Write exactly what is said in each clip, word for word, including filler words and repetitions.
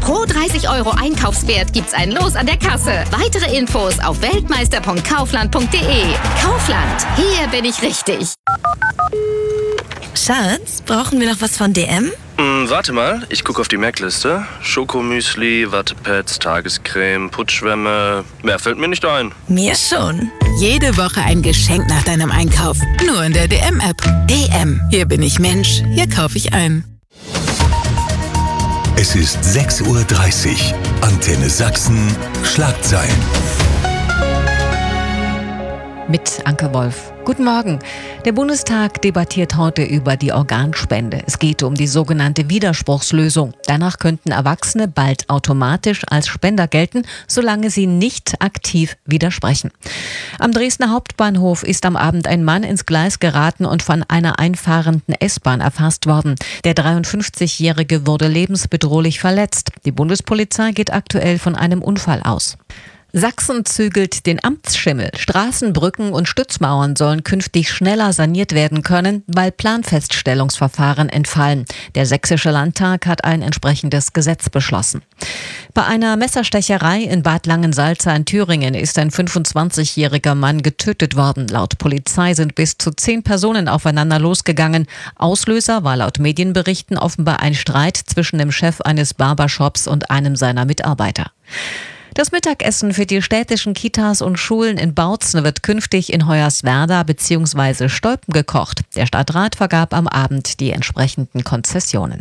Pro dreißig Euro Einkaufswert gibt's ein Los an der Kasse. Weitere Infos auf weltmeister punkt kaufland punkt de. Kaufland, hier bin ich richtig. Schatz, brauchen wir noch was von D M? Hm, warte mal, ich gucke auf die Merkliste. Schokomüsli, Wattepads, Tagescreme, Putzschwämme. Mehr fällt mir nicht ein. Mir schon. Jede Woche ein Geschenk nach deinem Einkauf. Nur in der D M-App. D M. Hier bin ich Mensch. Hier kaufe ich ein. Es ist sechs Uhr dreißig. Antenne Sachsen. Schlagzeilen. Mit Anke Wolf. Guten Morgen. Der Bundestag debattiert heute über die Organspende. Es geht um die sogenannte Widerspruchslösung. Danach könnten Erwachsene bald automatisch als Spender gelten, solange sie nicht aktiv widersprechen. Am Dresdner Hauptbahnhof ist am Abend ein Mann ins Gleis geraten und von einer einfahrenden S-Bahn erfasst worden. Der dreiundfünfzigjährige wurde lebensbedrohlich verletzt. Die Bundespolizei geht aktuell von einem Unfall aus. Sachsen zügelt den Amtsschimmel. Straßen, Brücken und Stützmauern sollen künftig schneller saniert werden können, weil Planfeststellungsverfahren entfallen. Der Sächsische Landtag hat ein entsprechendes Gesetz beschlossen. Bei einer Messerstecherei in Bad Langensalza in Thüringen ist ein fünfundzwanzigjähriger Mann getötet worden. Laut Polizei sind bis zu zehn Personen aufeinander losgegangen. Auslöser war laut Medienberichten offenbar ein Streit zwischen dem Chef eines Barbershops und einem seiner Mitarbeiter. Das Mittagessen für die städtischen Kitas und Schulen in Bautzen wird künftig in Hoyerswerda bzw. Stolpen gekocht. Der Stadtrat vergab am Abend die entsprechenden Konzessionen.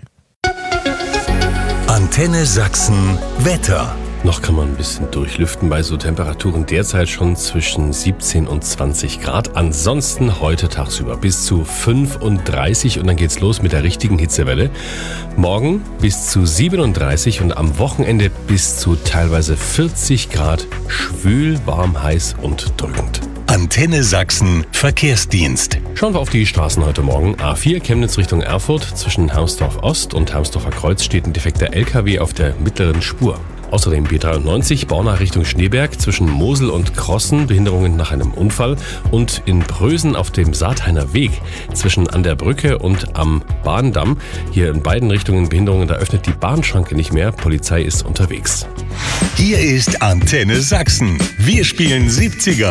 Antenne Sachsen Wetter. Noch kann man ein bisschen durchlüften bei so Temperaturen derzeit schon zwischen siebzehn und zwanzig Grad. Ansonsten heute tagsüber bis zu fünfunddreißig und dann geht's los mit der richtigen Hitzewelle. Morgen bis zu siebenunddreißig und am Wochenende bis zu teilweise vierzig Grad. Schwül, warm, heiß und drückend. Antenne Sachsen Verkehrsdienst. Schauen wir auf die Straßen heute Morgen. A vier Chemnitz Richtung Erfurt. Zwischen Hermsdorf Ost und Hermsdorfer Kreuz steht ein defekter L K W auf der mittleren Spur. Außerdem B dreiundneunzig, Borna Richtung Schneeberg, zwischen Mosel und Krossen, Behinderungen nach einem Unfall. Und in Prösen auf dem Saathainer Weg, zwischen an der Brücke und am Bahndamm. Hier in beiden Richtungen Behinderungen, da öffnet die Bahnschranke nicht mehr. Polizei ist unterwegs. Hier ist Antenne Sachsen. Wir spielen siebziger.